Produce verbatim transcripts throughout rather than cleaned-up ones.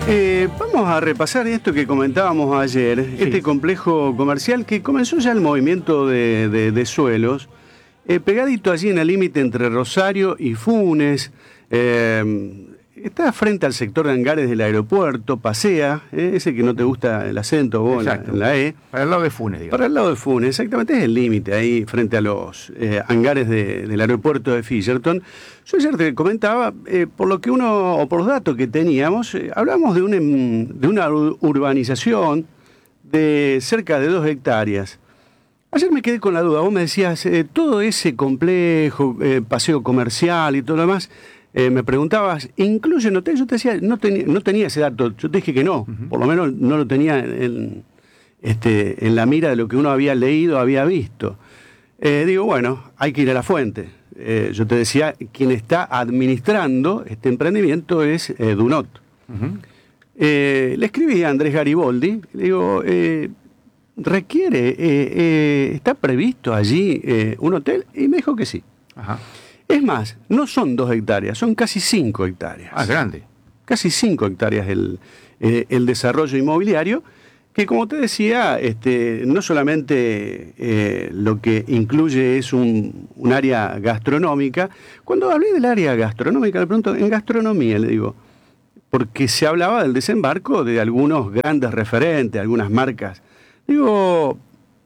Eh, vamos a repasar esto que comentábamos ayer, sí. Este complejo comercial que comenzó ya el movimiento de, de, de suelos, eh, pegadito allí en el límite entre Rosario y Funes, eh, está frente al sector de hangares del aeropuerto, pasea, eh, ese que no te gusta el acento vos en la, en la E. Para el lado de Funes, digamos. Para el lado de Funes, exactamente, es el límite ahí frente a los eh, hangares de, del aeropuerto de Fisherton. Yo ayer te comentaba, eh, por lo que uno, o por los datos que teníamos, eh, hablamos de, un, de una urbanización de cerca de dos hectáreas. Ayer me quedé con la duda, vos me decías, eh, todo ese complejo, eh, paseo comercial y todo lo demás, eh, me preguntabas, ¿incluye un hotel? Yo te decía, no, ten, no tenía ese dato, yo te dije que no, uh-huh. Por lo menos no lo tenía en, este, en la mira de lo que uno había leído, había visto. Eh, digo, bueno, hay que ir a la fuente. Eh, yo te decía, quien está administrando este emprendimiento es eh, Dunot. Uh-huh. Eh, le escribí a Andrés Gariboldi, le digo, eh, ¿requiere, eh, eh, está previsto allí eh, un hotel? Y me dijo que sí. Ajá. Es más, no son dos hectáreas, son casi cinco hectáreas. Ah, grande. Casi cinco hectáreas el, eh, el desarrollo inmobiliario, que como te decía, este, no solamente eh, lo que incluye es un, un área gastronómica. Cuando hablé del área gastronómica, le pregunto, en gastronomía, le digo, porque se hablaba del desembarco de algunos grandes referentes, algunas marcas. Digo,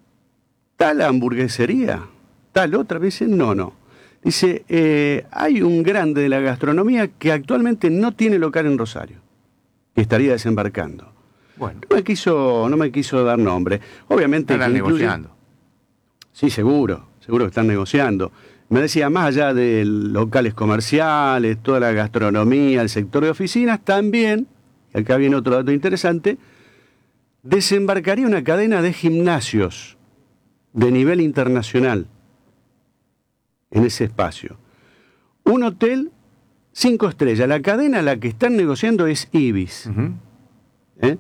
tal hamburguesería, tal otra, me dicen, no, no. Dice, eh, hay un grande de la gastronomía que actualmente no tiene local en Rosario, que estaría desembarcando. Bueno. No me quiso, no me quiso dar nombre. Obviamente. Están incluye... negociando. Sí, seguro, seguro que están negociando. Me decía, más allá de locales comerciales, toda la gastronomía, el sector de oficinas, también, acá viene otro dato interesante, desembarcaría una cadena de gimnasios de nivel internacional en ese espacio. Un hotel cinco estrellas. La cadena a la que están negociando es Ibis. Uh-huh. ¿Eh?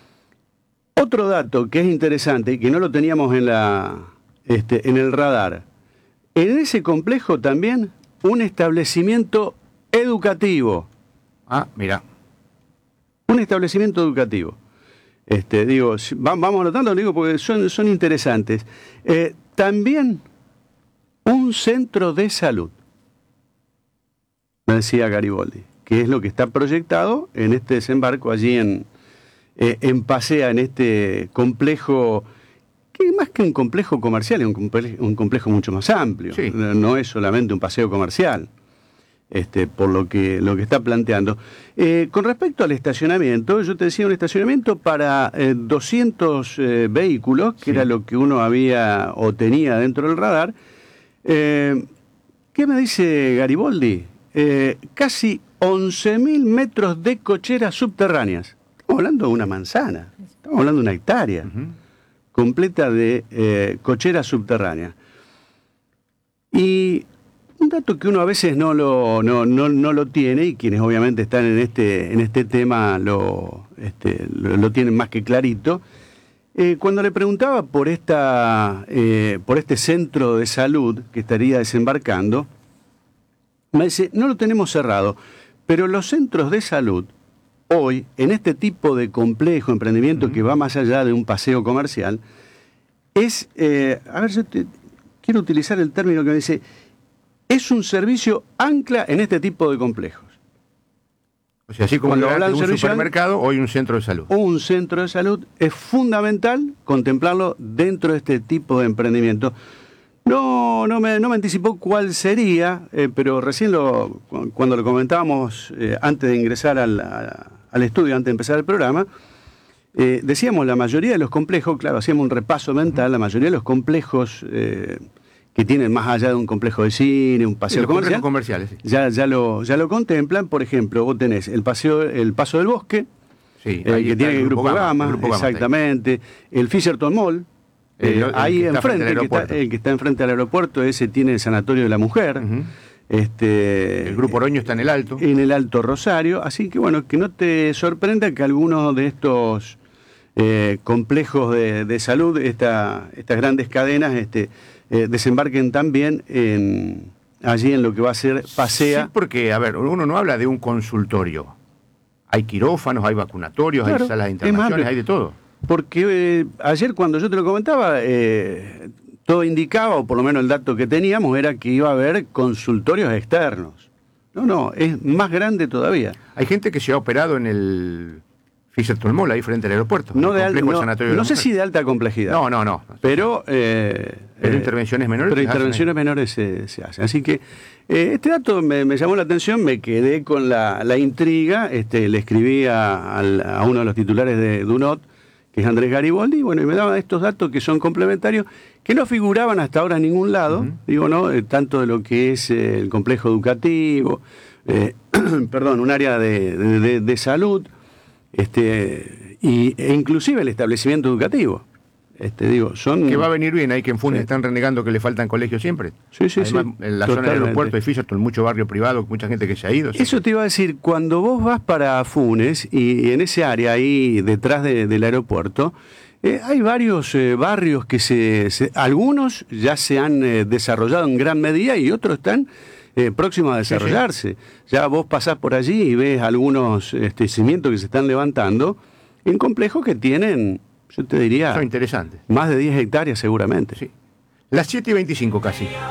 Otro dato que es interesante y que no lo teníamos en, la, este, en el radar. En ese complejo también un establecimiento educativo. Ah, mira. Un establecimiento educativo. Este, digo, vamos anotando, digo, porque son, son interesantes. Eh, también un centro de salud, me decía Gariboldi, que es lo que está proyectado en este desembarco allí en, eh, en Pasea, en este complejo, que más que un complejo comercial, es un complejo, un complejo mucho más amplio. Sí. No es solamente un paseo comercial, este, por lo que, lo que está planteando. Eh, con respecto al estacionamiento, yo te decía un estacionamiento para eh, doscientos eh, vehículos, que sí. Era lo que uno había o tenía dentro del radar. Eh, ¿Qué me dice Gariboldi? Eh, casi once mil metros de cocheras subterráneas. Estamos hablando de una manzana, estamos hablando de una hectárea uh-huh. completa de eh, cocheras subterráneas. Y un dato que uno a veces no lo, no, no, no lo tiene, y quienes obviamente están en este, en este tema lo, este, lo, lo tienen más que clarito. Eh, cuando le preguntaba por, esta, eh, por este centro de salud que estaría desembarcando, me dice, no lo tenemos cerrado, pero los centros de salud, hoy, en este tipo de complejo emprendimiento uh-huh. que va más allá de un paseo comercial, es, eh, a ver, yo te, quiero utilizar el término que me dice, es un servicio ancla en este tipo de complejos. O sea, así como cuando hablan de un supermercado, hoy un centro de salud. Un centro de salud es fundamental contemplarlo dentro de este tipo de emprendimiento. No, no me, no me anticipó cuál sería, eh, pero recién lo, cuando lo comentábamos eh, antes de ingresar al, a, al estudio, antes de empezar el programa, eh, decíamos la mayoría de los complejos, claro, hacíamos un repaso mental, la mayoría de los complejos eh, que tienen más allá de un complejo de cine, un paseo sí, comercial, comerciales, sí. ya, ya, lo, ya lo contemplan. Por ejemplo, vos tenés el paseo, el Paso del Bosque, sí, eh, que tiene el Grupo, Grupo Gama, el Grupo Gama exactamente, Gama, el Fisherton Mall, eh, el, ahí el enfrente, el que, está, el que está enfrente al aeropuerto, ese tiene el Sanatorio de la Mujer, uh-huh. este, el Grupo Oroño está en el Alto. En el Alto Rosario, así que bueno, que no te sorprenda que algunos de estos eh, complejos de, de salud, esta, estas grandes cadenas, este, Eh, desembarquen también en, allí en lo que va a ser Pasea. Sí, porque, a ver, uno no habla de un consultorio. Hay quirófanos, hay vacunatorios, Claro, hay salas de es internaciones, más, hay de todo. Porque eh, ayer cuando yo te lo comentaba, eh, todo indicaba, o por lo menos el dato que teníamos, era que iba a haber consultorios externos. No, no, es más grande todavía. Hay gente que se ha operado en el Fisherton Mall, ahí frente al aeropuerto. No, de al, no, sanatorio no de sé mujer. si de alta complejidad. No, no, no. Pero, eh, pero eh, intervenciones menores. Pero intervenciones menores se, se hacen. Así que eh, este dato me, me llamó la atención, me quedé con la, la intriga. Este, le escribí a, a uno de los titulares de DUNOT, que es Andrés Gariboldi, y bueno, y me daban estos datos que son complementarios, que no figuraban hasta ahora en ningún lado, uh-huh. digo, ¿no? Eh, tanto de lo que es eh, el complejo educativo, eh, perdón, un área de, de, de, de salud, este, y, e inclusive el establecimiento educativo. Este, digo, son... Que va a venir bien, hay que en Funes sí. están renegando que le faltan colegios siempre. Sí, sí, Además, sí. en la Totalmente. zona del aeropuerto de Fisherton, mucho barrio privado, mucha gente que se ha ido. Eso te iba a decir, cuando vos vas para Funes, y en ese área ahí detrás de, del aeropuerto, eh, hay varios eh, barrios que se, se... Algunos ya se han eh, desarrollado en gran medida y otros están eh, próximos a desarrollarse. Sí, sí. Ya vos pasás por allí y ves algunos este, cimientos que se están levantando en complejos que tienen... Yo te diría... Son interesantes. Más de diez hectáreas seguramente. Sí. Las siete y veinticinco casi.